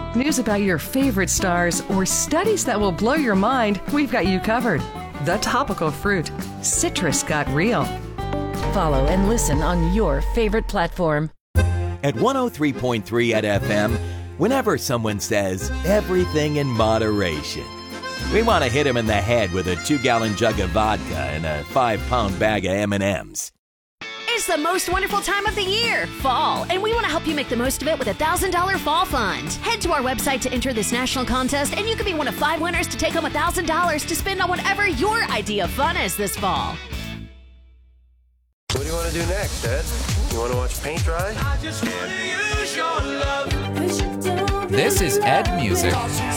News about your favorite stars or studies that will blow your mind, we've got you covered. The Topical Fruit. Citrus got real. Follow and listen on your favorite platform. At 103.3 at FM, whenever someone says everything in moderation, we want to hit them in the head with a 2-gallon jug of vodka and a 5-pound bag of M&Ms. It's the most wonderful time of the year, fall, and we want to help you make the most of it with a $1,000 fall fund. Head to our website to enter this national contest, and you could be one of 5 winners to take home $1,000 to spend on whatever your idea of fun is this fall. What do you want to do next, Ed? You want to watch paint dry? I just want to use your love. This is Ed Music.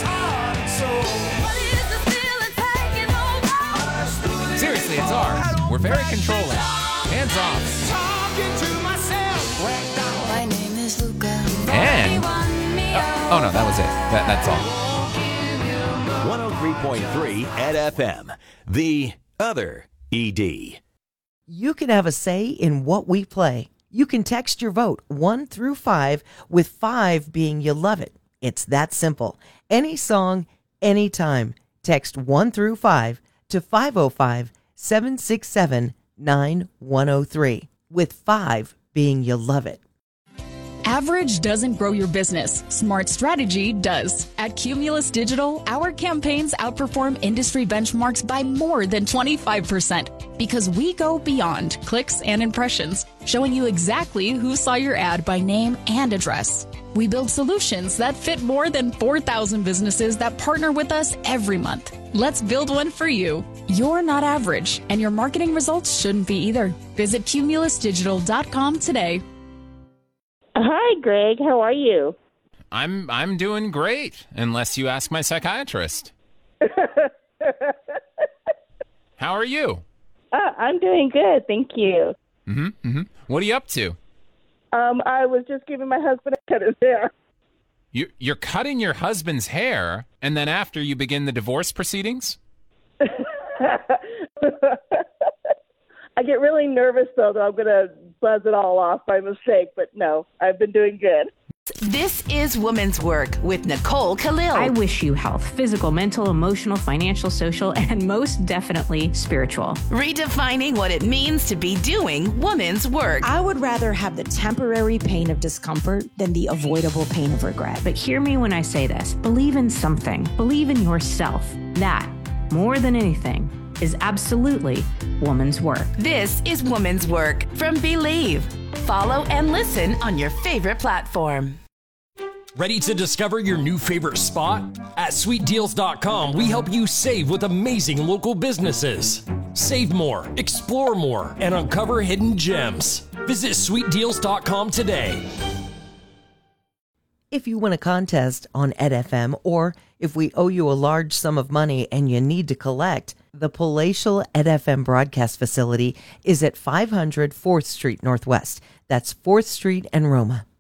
Seriously, it's ours. We're very controlling. Hands off. My name is Luca. And oh no, that was it. That's all. 103.3 at FM, the other ED. You can have a say in what we play. You can text your vote 1 through 5, with 5 being you love it. It's that simple. Any song, anytime. Text 1 through 5 to 505-767-9103, with 5 being you love it. Average doesn't grow your business. Smart strategy does. At Cumulus Digital, our campaigns outperform industry benchmarks by more than 25% because we go beyond clicks and impressions, showing you exactly who saw your ad by name and address. We build solutions that fit more than 4,000 businesses that partner with us every month. Let's build one for you. You're not average, and your marketing results shouldn't be either. Visit cumulusdigital.com today. Hi, Greg. How are you? I'm doing great, unless you ask my psychiatrist. How are you? I'm doing good, thank you. What are you up to? I was just giving my husband a cut his hair. You're cutting your husband's hair, and then after you begin the divorce proceedings? I get really nervous, though, that I'm going to buzz it all off by mistake. But no, I've been doing good. This is Woman's Work with Nicole Khalil. I wish you health, physical, mental, emotional, financial, social, and most definitely spiritual. Redefining what it means to be doing woman's work. I would rather have the temporary pain of discomfort than the avoidable pain of regret. But hear me when I say this. Believe in something. Believe in yourself. That, more than anything, is absolutely woman's work. This is Woman's Work from Believe. Follow and listen on your favorite platform. Ready to discover your new favorite spot? At sweetdeals.com, we help you save with amazing local businesses. Save more, explore more, and uncover hidden gems. Visit sweetdeals.com today. If you win a contest on EdFM, or if we owe you a large sum of money and you need to collect, the Palatial EdFM broadcast facility is at 500 4th Street Northwest. That's 4th Street and Roma.